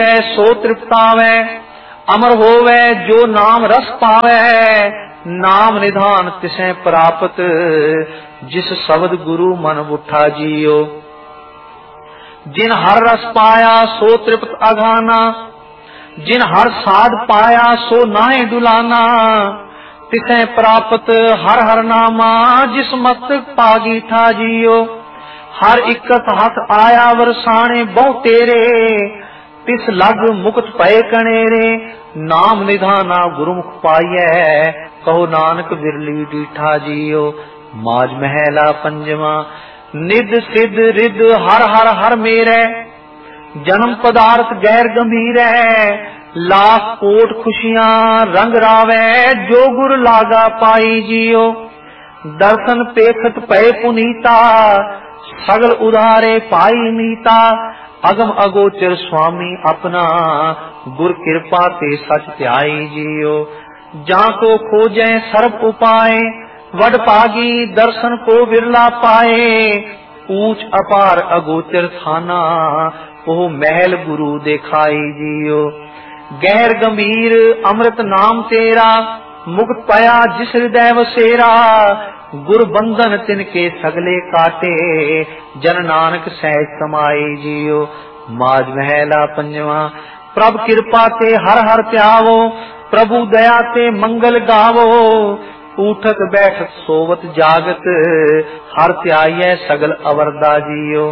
सो तृप्तावै, अमर होवे जो नाम रस पावै। नाम निधान तिसै प्राप्त, जिस शब्द गुरु मन उठा जियो। जिन हर रस पाया सो तृप्त अघाना, जिन हर साध पाया सो नाहे डुलाना। तिसै प्राप्त हर हर नामा, जिस मस्तक पागी था जियो। हर इकत हथ आया वरसाने बहु तेरे, तिस लग मुक्त पए कनेरे। नाम निधाना गुरुमुख पाइयै, कहो नानक बिरली डीठा जियो। माज महला पंजवा। निध सिद्ध रिद हर हर हर मेरे, जन्म पदार्थ गैर गंभीर है। लाख कोट खुशियां रंग रावे, जो गुर लागा पाई जियो। दर्शन पेखत पए पुनीता, सगल उधारे पाई मीता। अगम अगोचर स्वामी अपना, गुर कृपा ते सच ध्याई जियो। जाको खोजे सर्व उपाय, वड पागी दर्शन को विरला पाए। ऊंच अपार अगोचर थाना, ओह महल गुरु देखाई जियो। गहर गंभीर अमृत नाम तेरा, मुक्त पाया जिस हृदय वसेरा। गुर बंधन तिनके सगले काटे, जन नानक सहज समाई जियो। माज महला पंजवा। प्रभ कृपा ते हर हर प्यावो, प्रभु दया ते मंगल गावो। उठत बैठत सोवत जागत, हर त्याये सगल अवरदा जियो।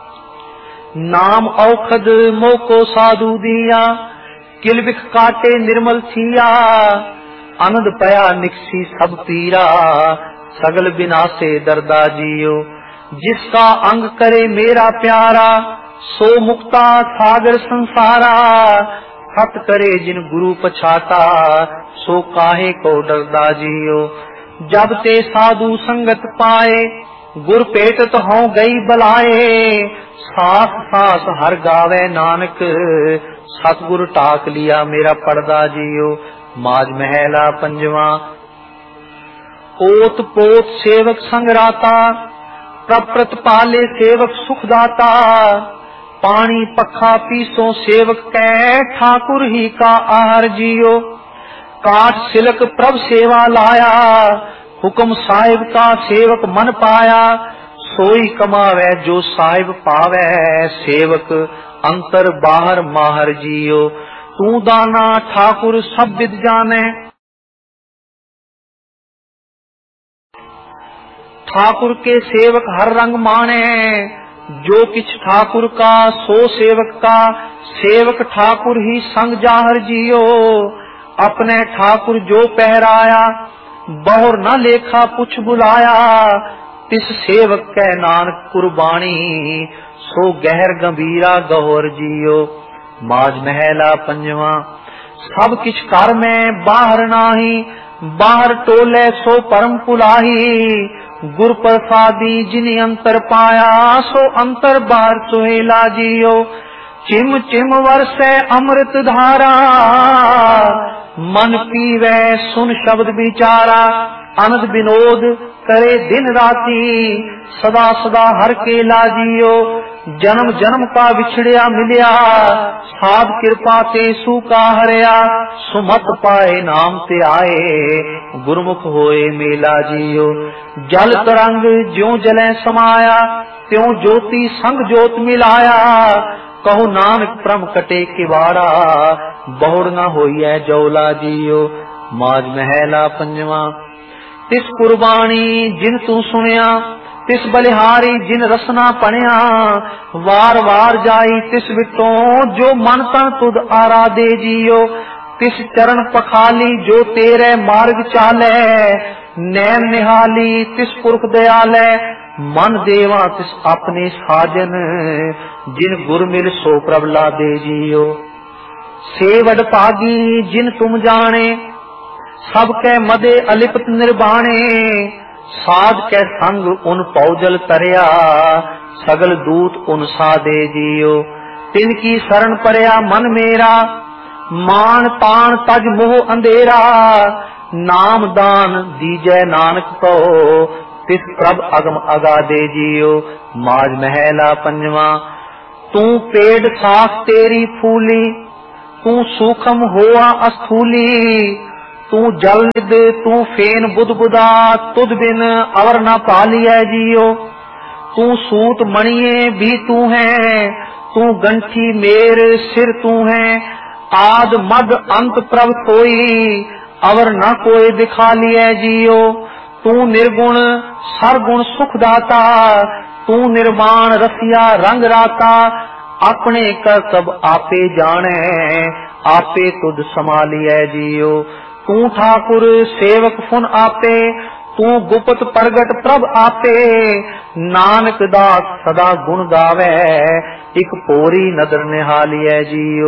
नाम औखद मोको साधु दिया, किलबिख काटे निर्मल थिया। आनंद पया निकसी सब पीरा, सगल बिनासे दर्दा जियो। जिसका अंग करे मेरा प्यारा, सो मुक्ता सागर संसारा। सत करे जिन गुरु पछाता, सो काहे को डरदा जियो। जब ते साधु संगत पाए, गुर पेटत हों गई बलाए। सास सास हर गावे नानक, सतगुर टाक लिया मेरा पर्दा जियो। माज महला पंजवा। ओत पोत सेवक संगराता, प्रप्रत पाले सेवक सुखदाता। पानी पखा पीसो सेवक कै, ठाकुर ही का आहार जियो। काट सिलक प्रभ सेवा लाया, हुक्म साहिब का सेवक मन पाया। सोई कमावे जो साहिब पावे, सेवक अंतर बाहर माहर जियो। तू दाना ठाकुर सब विद जाने, ठाकुर के सेवक हर रंग माने। जो किछ ठाकुर का सो सेवक का, सेवक ठाकुर ही संग जाहर जियो। अपने ठाकुर जो पहराया, बहुर न लेखा पुछ बुलाया। तिस सेवक कै नानक कुर्बानी, सो गहर गंभीरा गहोर जियो। माज महला पंजवा। सब किछ कर में बाहर नाही, बाहर टोले सो परम पुलाही। गुर प्रसादी जिनि अंतर पाया, सो अंतर बाहर सुहेला जियो। चिम चिम वर्षे अमृत धारा, मन पीवे सुन शब्द विचारा। आनंद विनोद करे दिन राती, सदा सदा हर के लाजियो। जन्म जन्म का विछड़िया मिलिया, साध कृपा ते सूका हरिया। सुमत पाए नाम ते आए, गुरमुख होए मेला जियो। जल तरंग ज्यों जले समाया, त्यों ज्योति संग ज्योत मिलाया। कहो नानक प्रम कटे किवाड़ा, बहुड़ न होइए जौला जियो। माज महला पंजवा। तिस कुर्बानी जिन तू सुनिया, तिस बलिहारी जिन रसना पणिया। वार वार जाई तिस विटों, जो मन तन तुद आराधे जियो। तिस चरण पखाली जो तेरे मार्ग चाले, नैन निहाली तिस पुरख दयाले। मन देवा तिस अपने साजन, जिन गुर मिल सो प्रबला दे जियो। सेवड पागी जिन तुम जाने, सब कै मदे अलिपत निर्बाणे। साध कै संग उन पौजल तरया, सगल दूत उन साधे जियो। तिनकी शरण परया मन मेरा, मान तान तज मोह अंधेरा। नाम दान दीजै नानक को, तिस प्रभ अगम अगाधे जियो। माज महला पंजवा। तू पेड़ साख तेरी फूली, तू सूखम होआ अस्थूली, तू जल निद तू फेन बुध बुदा, तुद बिन अवर न पालिया जियो। तू सूत मणिये भी तू है, तू गंठी मेर सिर तू है, आद मद अंत प्रभ कोई, अवर न कोई दिखा लिया जियो। तू निर्गुण सरगुण सुखदाता, तू निर्वाण रसिया रंग राता, अपने का सब आपे जाने, आपे तुद संभालिया जियो। तू ठाकुर सेवक फुन आपे, तू गुप्त प्रगट प्रभ आपे, नानक दास सदा गुण गावे, एक पोरी नदर निहालिया जियो।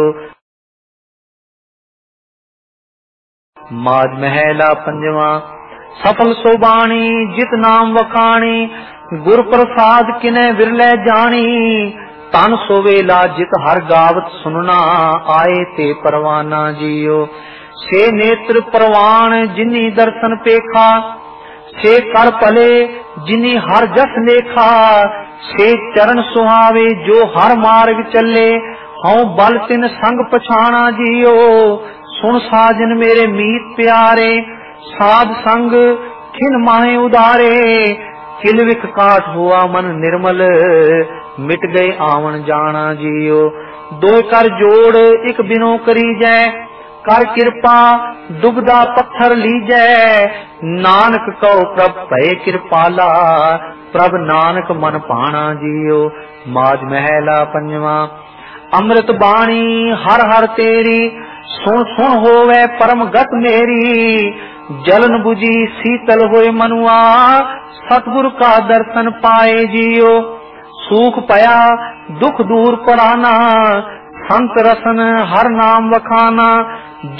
माज महला पंजवा। सफल सोबाणी जित नाम वखाणी, गुर प्रसाद किने विरले जानी, तन सोवेला जित हर गावत सुनना, आए ते परवाना जियो। से नेत्र परवान जिनी दर्शन पेखा, से कर पले जिनी हर जस लेखा, से चरण सुहावे जो हर मार्ग चले, हूँ बल तिन संग पछाना जियो। सुन साजन मेरे मीत प्यारे, साध संग खिन माहे उदारे, किलविख काट हुआ मन निर्मल, मिट गए आवन जाना जियो। दो कर जोड़ एक बिनो करी जय, कर कृपा दुबदा पत्थर लीजै, नानक कहो प्रभ भय कृपाला, प्रभ नानक मन पाना जियो। माज महला पंजवा। अमृत बाणी हर हर तेरी, सुन सुन होवे परम गत मेरी, जलन बुझी शीतल होए मनुआ, सतगुरु का दर्शन पाए जियो। सूख पया दुख दूर पराना, संत रसन हर नाम वखाना,